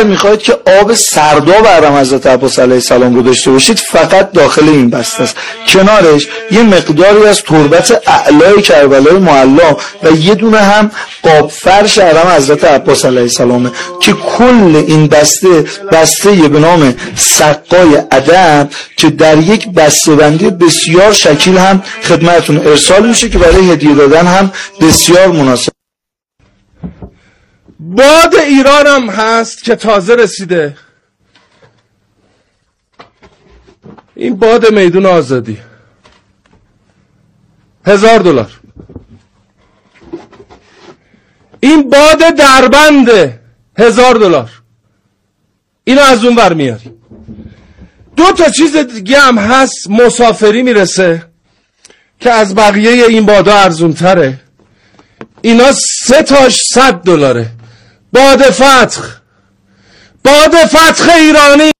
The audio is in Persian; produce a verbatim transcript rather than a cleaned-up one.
میخواید که آب سرداب حرم حضرت عباس علیه السلام رو داشته باشید، فقط داخل این بسته است. کنارش یه مقداری از تربت اعلای کربلای معلا و یه دونه هم قاب فرش حرم حضرت عباس علیه السلامه که کل این بسته بسته یه به نام سقای ادب که در یک بسته بندی بسیار شکیل هم خدمتتون ارسال میشه که برای هدیه دادن هم بسیار مناسب. باد ایران هم هست که تازه رسیده. این باد میدون آزادی هزار دلار. این باد دربنده هزار دلار. اینو از اون ور میاری. دو تا چیز دیگه هم هست مسافری میرسه که از بقیه این بادا ارزون تره. اینا سه تاش صد دلاره. باد فتح، باد فتح ایرانی.